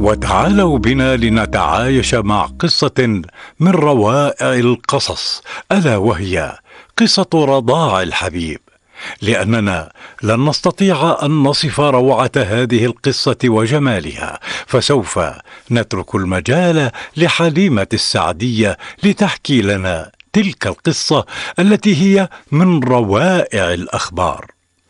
وتعالوا بنا لنتعايش مع قصة من روائع القصص، ألا وهي قصة رضاع الحبيب، لأننا لن نستطيع أن نصف روعة هذه القصة وجمالها، فسوف نترك المجال لحليمة السعدية لتحكي لنا تلك القصة التي هي من روائع الأخبار.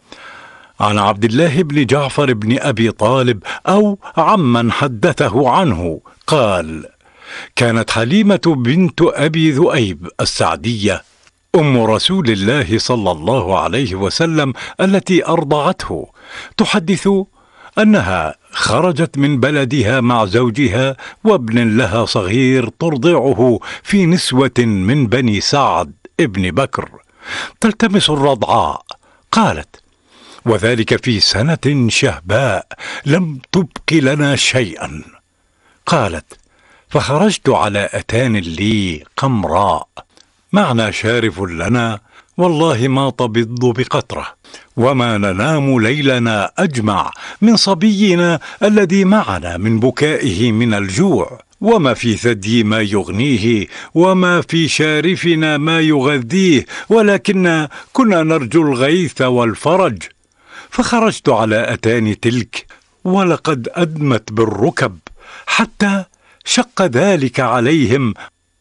عن عبد الله بن جعفر بن أبي طالب أو عمن حدثه عنه قال: كانت حليمة بنت أبي ذؤيب السعدية أم رسول الله صلى الله عليه وسلم التي أرضعته تحدث أنها خرجت من بلدها مع زوجها وابن لها صغير ترضعه في نسوة من بني سعد ابن بكر تلتمس الرضعاء. قالت: وذلك في سنة شهباء لم تبق لنا شيئا. قالت: فخرجت على أتان لي قمراء، معنا شارف لنا، والله ما تبض بقطرة، وما ننام ليلنا أجمع من صبينا الذي معنا من بكائه من الجوع، وما في ثدي ما يغنيه، وما في شارفنا ما يغذيه، ولكن كنا نرجو الغيث والفرج. فخرجت على أتان تلك ولقد أدمت بالركب، حتى شق ذلك عليهم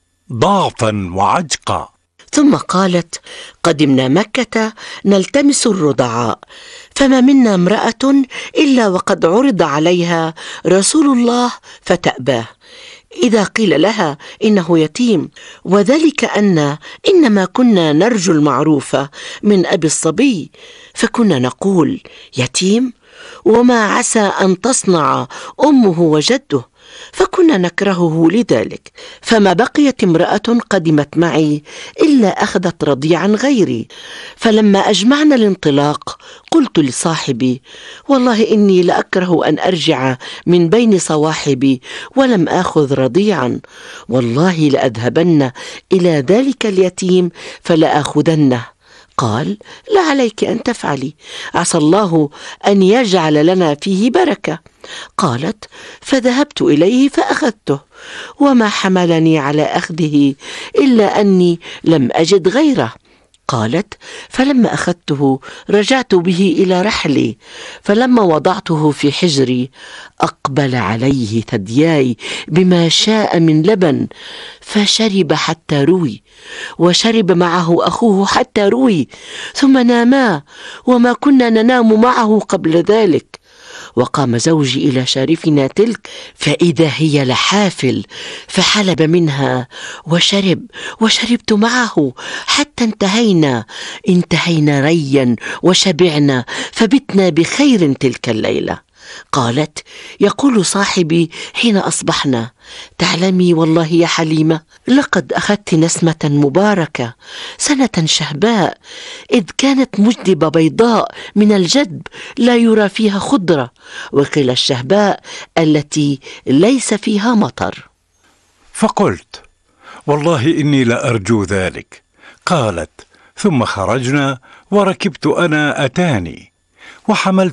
ضعفا وعجقا. ثم قالت: قدمنا مكة نلتمس الرضعاء، فما منا امرأة إلا وقد عرض عليها رسول الله فتأباه إذا قيل لها إنه يتيم، وذلك أن إنما كنا نرجو المعروف من أبي الصبي، فكنا نقول: يتيم، وما عسى أن تصنع أمه وجده، فكنا نكرهه لذلك. فما بقيت امرأة قدمت معي إلا أخذت رضيعا غيري، فلما أجمعنا الانطلاق قلت لصاحبي: والله إني لأكره أن أرجع من بين صواحبي ولم آخذ رضيعا، والله لأذهبن إلى ذلك اليتيم فلآخذنه. قال: لا عليك أن تفعلي، عسى الله أن يجعل لنا فيه بركة. قالت: فذهبت إليه فأخذته، وما حملني على أخذه إلا أني لم أجد غيره. قالت: فلما أخذته رجعت به إلى رحلي، فلما وضعته في حجري أقبل عليه ثدياي بما شاء من لبن، فشرب حتى روي، وشرب معه أخوه حتى روي، ثم ناما، وما كنا ننام معه قبل ذلك. وقام زوجي إلى شارفنا تلك فإذا هي لحافل، فحلب منها وشرب، وشربت معه حتى انتهينا ريا وشبعنا، فبتنا بخير تلك الليلة. قالت: يقول صاحبي حين أصبحنا: تعلمي والله يا حليمة، لقد أخذت نسمة مباركة سنة شهباء، إذ كانت مجدبة بيضاء من الجدب لا يرى فيها خضرة، وقيل الشهباء التي ليس فيها مطر. فقلت: والله إني لأرجو ذلك. قالت: ثم خرجنا وركبت أنا أتاني، وحملت